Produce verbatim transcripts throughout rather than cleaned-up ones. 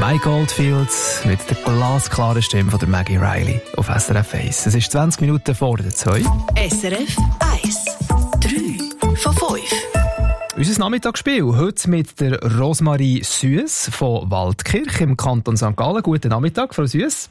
Mike Oldfield mit der glasklaren Stimme von der Maggie Riley auf S R F eins. Es ist zwanzig Minuten vor der zwei. S R F eins. drei von fünf. Unser Nachmittagsspiel heute mit der Rosmarie Süss von Waldkirch im Kanton Sankt Gallen. Guten Nachmittag, Frau Süss.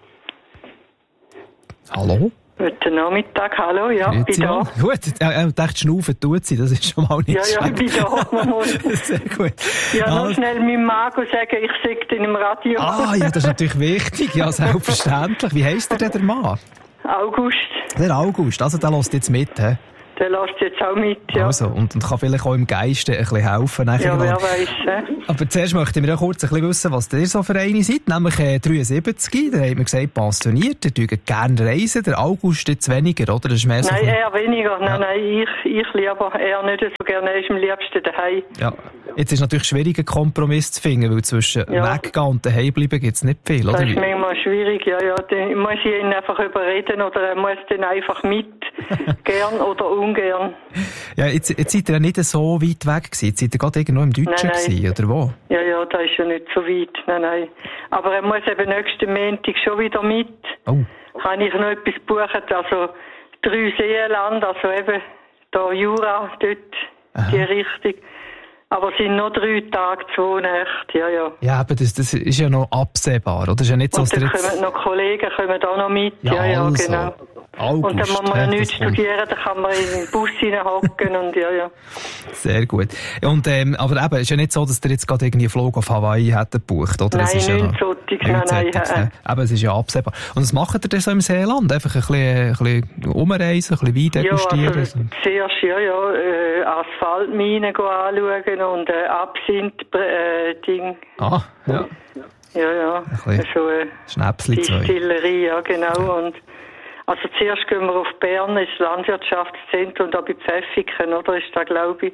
Hallo. Guten Nachmittag, hallo, ja, bin da. Gut, ich dachte, schnaufen tut sie, das ist schon mal nicht ja, schlecht. Ja, ich bin da, man muss sehr gut. Ja, noch also, schnell meinem Mago sagen, ich sage den im Radio. Ah, ja, das ist natürlich wichtig, ja, selbstverständlich. Wie heisst der denn, der Mann? August. Der August, also der lässt jetzt mit, hä? Der lässt jetzt auch mit, ja. Also, und, und kann vielleicht auch im Geiste ein bisschen helfen. Ja, wer weiss, äh? Aber zuerst möchten wir ja kurz ein bisschen wissen, was ihr so für eine seid. Nämlich äh, dreiundsiebzig, da hat man gesagt, pensioniert, ihr tut gerne reisen. Der August jetzt weniger, oder? Das ist mehr so nein, ein... eher weniger. Nein, ja. nein, ich, ich lieber eher nicht so gerne. Er ist am liebsten daheim. Ja, jetzt ist natürlich schwierig, einen Kompromiss zu finden, weil zwischen ja. weggehen und daheim bleiben gibt es nicht viel, oder? Das ist manchmal schwierig, ja, ja. Dann muss ich ihn einfach überreden oder er muss dann einfach mit, gern oder ungern. Ja, jetzt, jetzt seid ihr ja nicht so weit weg gewesen. Jetzt seid ihr gerade irgendwo im Deutschen nein, gewesen, oder wo? Ja, ja, das ist ja nicht so weit. Nein, nein. Aber er muss eben nächsten Montag schon wieder mit. Oh. Kann ich noch etwas buchen? Also, drei Seenland, also eben, da Jura, dort, aha. Die Richtung. Aber es sind noch drei Tage, zwei Nächte, ja, ja. Ja, aber das, das ist ja noch absehbar, oder? Das ist ja nicht so, und dann jetzt... kommen noch Kollegen, kommen auch noch mit, ja, ja, also. Genau. August, und dann muss man ja nichts studieren, dann kann man in den Bus hineinhocken und ja, ja. Sehr gut. Und, ähm, aber eben, es ist ja nicht so, dass ihr jetzt gerade irgendwie einen Flug auf Hawaii hättet gebucht, oder? Nein, es ist nichts ja Soltiges, nein, nein. Ne? Aber es ist ja absehbar. Und was macht ihr denn so im Seeland? Einfach ein bisschen, ein bisschen umreisen, ein bisschen Wein degustieren? Ja, also zuerst, ja, ja, äh, Asphaltminen anschauen und äh, Absinth-Ding. Äh, ah, ja. Ja, ja. Ein so äh, Schnäpsli zwei. Distillerie, ja, genau. Und also zuerst gehen wir auf Bern, ins Landwirtschaftszentrum, da bei Pfäffiken, oder? Ist da, glaube ich.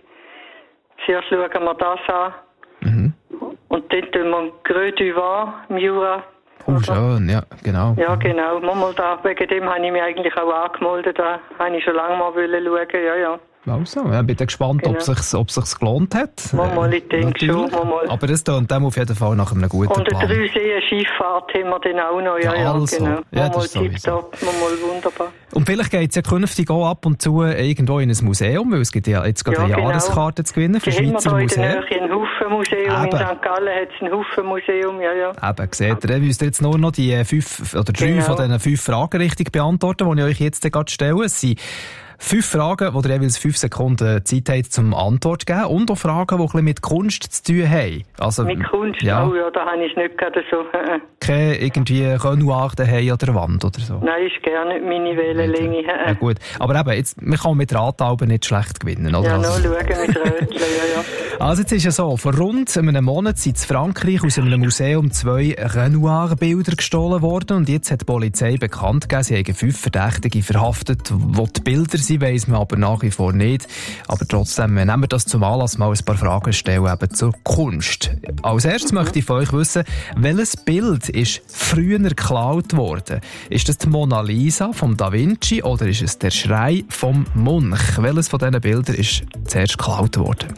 Zuerst schauen wir das an. Mhm. Und dann tun wir Greux du Vin im Jura. Oh, schön, ja, genau. Ja, genau. Mal da, wegen dem habe ich mich eigentlich auch angemeldet. Da habe ich schon lange mal schauen, ja, ja. Also, ja, ich bin gespannt, genau. ob es sich, ob sich's gelohnt hat. Mal, mal, ich denke schon. Mal. Aber es tut dem auf jeden Fall nach einem guten und Plan. Und eine Drei-Seen-Schifffahrt haben wir dann auch noch. Ja, ja, also. genau. Ja, mal, mal tipptopp, mal, mal wunderbar. Und vielleicht geht es ja künftig auch ab und zu irgendwo in ein Museum, weil es gibt ja jetzt gerade ja, eine Jahreskarte genau. zu gewinnen für Schweizer Museen. Wir haben in ein Haufen-Museum, in Sankt Gallen hat es ein Haufen-Museum, ja, ja. Eben, seht ihr, ihr müsst jetzt nur noch die fünf oder drei genau. von diesen fünf Fragen richtig beantworten, die ich euch jetzt gerade stelle. Es sind fünf Fragen, wo ihr jeweils fünf Sekunden Zeit habt, zum Antwort zu geben. Und auch Fragen, die ein bisschen mit Kunst zu tun haben. Also, mit Kunst? Ja. Oh ja, da habe ich nicht gerade so. Keine irgendwie Renoir daheim an der Wand oder so? Nein, ist gerne nicht meine Wellenlänge. Ja gut, aber eben, jetzt, man kann mit Radalben nicht schlecht gewinnen, oder? Ja, noch schauen mit Rötchen, ja, ja. Also jetzt ist ja so, vor rund einem Monat sind in Frankreich aus einem Museum zwei Renoir-Bilder gestohlen worden und jetzt hat die Polizei bekannt gegeben, sie haben fünf Verdächtige verhaftet, wo die Bilder sind, weiss man aber nach wie vor nicht. Aber trotzdem nehmen wir das zum Anlass, mal ein paar Fragen stellen eben zur Kunst. Als erstes mhm. möchte ich von euch wissen, welches Bild ist früher geklaut worden? Ist das die Mona Lisa vom Da Vinci oder ist es der Schrei vom Munch? Welches von diesen Bildern ist zuerst geklaut worden?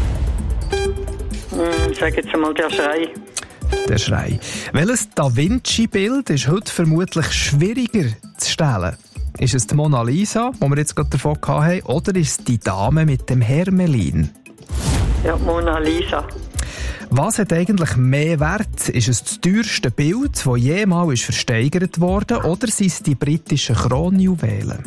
Ich sage jetzt einmal der Schrei. Der Schrei. Welches Da Vinci-Bild ist heute vermutlich schwieriger zu stellen? Ist es die Mona Lisa, die wir jetzt gerade davon hatten, oder ist es die Dame mit dem Hermelin? Ja, Mona Lisa. Was hat eigentlich mehr Wert? Ist es das teuerste Bild, das jemals versteigert wurde, oder sind es die britischen Kronjuwelen?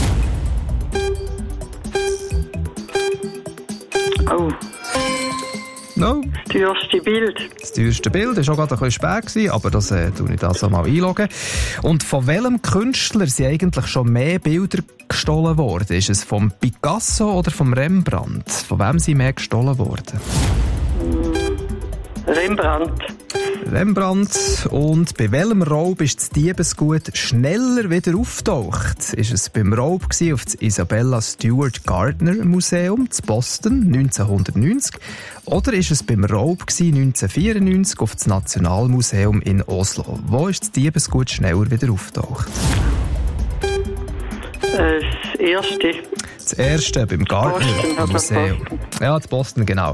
Oh. No. Das teuerste Bild. Das teuerste Bild war auch gerade ein bisschen spät, aber das äh, tue ich also mal einloggen. Und von welchem Künstler sind eigentlich schon mehr Bilder gestohlen worden? Ist es vom Picasso oder vom Rembrandt? Von wem sind mehr gestohlen worden? Rembrandt. Rembrandt. Und bei welchem Raub ist das Diebesgut schneller wieder auftaucht? Ist es beim Raub auf das Isabella Stewart Gardner Museum zu Boston neunzehnhundertneunzig oder ist es beim Raub neunzehnhundertvierundneunzig auf das Nationalmuseum in Oslo? Wo ist das Diebesgut schneller wieder auftaucht? Das erste. Das erste beim Gardner Museum. Ja, in Boston, genau.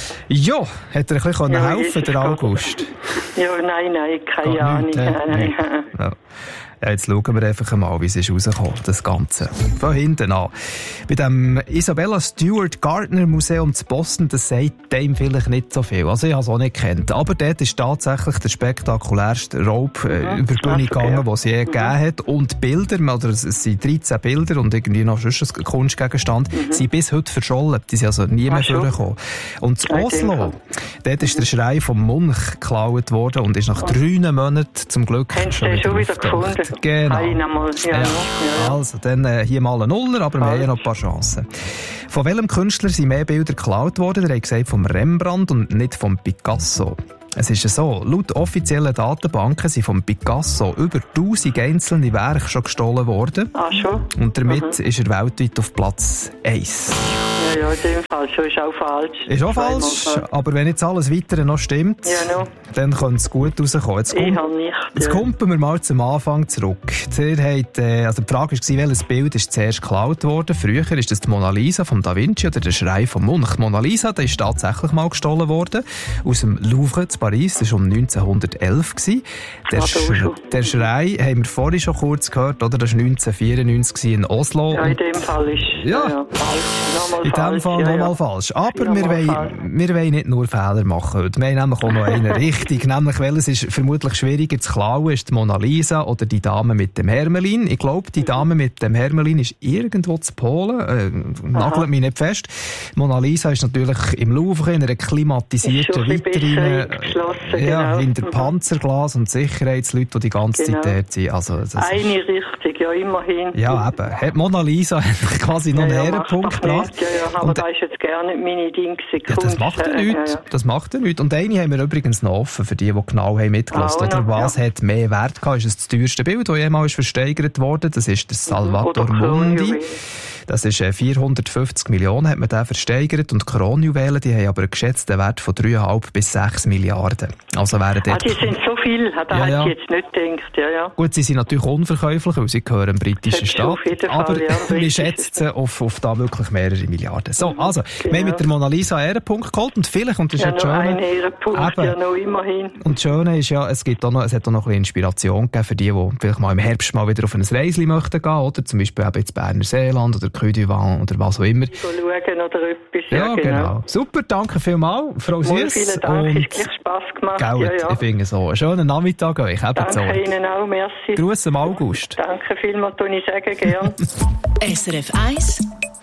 Ja, hat er ein bisschen ja, helfen der August? Ja, nein, nein, keine Ahnung. Nicht, nein, nein. Ja. Ja, jetzt schauen wir einfach mal, wie es ist rausgekommen, das Ganze. Von hinten an. Bei dem Isabella Stewart Gardner Museum zu Boston, das sagt dem vielleicht nicht so viel. Also ich habe es auch nicht gekannt. Aber dort ist tatsächlich der spektakulärste Raub äh, mhm, über die Bühne gegangen, den es je mhm. gegeben hat. Und Bilder, oder es sind dreizehn Bilder und irgendwie noch sonst ein Kunstgegenstand, mhm. sind bis heute verschollen. Die sind also nie mehr vorgekommen. Und in Oslo, dort ist der Schrei vom Munch geklaut worden und ist nach oh. drei Monaten zum Glück Haben schon wieder, schon wieder gefunden. Genau. Einmal, ja, ja. Ja. Also, dann äh, hier mal ein Nuller, aber wir haben ja noch ein paar Chancen. Von welchem Künstler sind mehr Bilder geklaut worden? Der hat gesagt, vom Rembrandt und nicht vom Picasso. Es ist so, laut offiziellen Datenbanken sind vom Picasso über tausend einzelne Werke schon gestohlen worden. Ah, schon? Und damit mhm. ist er weltweit auf Platz eins. Ja, ja, in dem Fall schon, ist auch falsch. Ist auch falsch, aber wenn jetzt alles Weitere noch stimmt, ja, no. dann könnte es gut rauskommen. Jetzt, ich habe nicht. Jetzt ja. kommen wir mal zum Anfang zurück. Der hat, äh, also die Frage war, welches Bild ist zuerst geklaut worden? Früher ist das die Mona Lisa von Da Vinci oder der Schrei vom Munch. Die Mona Lisa, die ist tatsächlich mal gestohlen worden aus dem Louvre zu Paris. Das war um neunzehnhundertelf. Der, Sch der Schrei haben wir vorhin schon kurz gehört, oder? Das war neunzehnhundertvierundneunzig in Oslo. Ja, in dem Fall ist ja. ja, falsch. Nochmal in dem Fall ja, nochmal ja. falsch. Aber wir wollen, wir wollen nicht nur Fehler machen heute. Wir haben nämlich auch noch einen richtig. Nämlich, welches ist vermutlich schwieriger zu klauen, ist die Mona Lisa oder die Dame mit dem Hermelin. Ich glaube, die Dame mit dem Hermelin ist irgendwo zu Polen. Äh, nagelt mich nicht fest. Mona Lisa ist natürlich im Louvre in einer klimatisierten Vitrine. Ja, genau. Hinter Panzerglas und Sicherheitsleute, die die ganze genau. Zeit dort sind. Also, das eine ist, Richtung, ja, immerhin. Ja, eben. Hat Mona Lisa quasi noch ja, einen ja, Punkt gebracht. Ja, ja, aber und, das ist jetzt gerne meine Dinge. Ja, das macht ja nichts. Ja, ja. Das macht ja nichts. Und eine haben wir übrigens noch offen, für die, die genau haben mitgelassen haben. Oder was ja. hat mehr Wert gehabt? Ist es das teuerste Bild, das jemals versteigert wurde? Das ist der Salvator Mundi. Das ist äh, vierhundertfünfzig Millionen hat man den versteigert und die Kronjuwelen, die haben aber einen geschätzten Wert von drei Komma fünf bis sechs Milliarden. Also wären dort... Ah, die sind so viel, da ja, ja. hätte ich jetzt nicht gedacht. Ja, ja. Gut, sie sind natürlich unverkäuflich, weil sie gehören im britischen Staat. Aber Fall, ja, wir schätzen auf, auf da wirklich mehrere Milliarden. So, also, genau. wir haben mit der Mona Lisa einen Ehrenpunkt geholt und vielleicht, und das ja, ist ja schön... Ehrenpunkt, ja, noch immerhin. Und das Schöne ist ja, es, gibt auch noch, es hat auch noch ein bisschen Inspiration gegeben für die, die vielleicht mal im Herbst mal wieder auf ein Reisli möchten gehen, oder zum Beispiel eben ins Berner Seeland oder Côte d'Ivoire oder was auch immer. Schauen oder etwas. Ja, ja genau. genau. Super, danke vielmals, Frau Süss. Vielen Dank, es hat gleich Spass gemacht. Gell, ja, ja. Ich finde so. Einen schönen Nachmittag euch. Danke so. Ihnen auch, merci. Gruß am August. Danke vielmals, tue ich sagen, gern. S R F eins,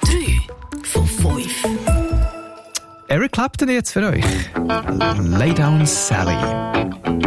drei von fünf. Eric Clapton jetzt für euch. Lay Down Sally.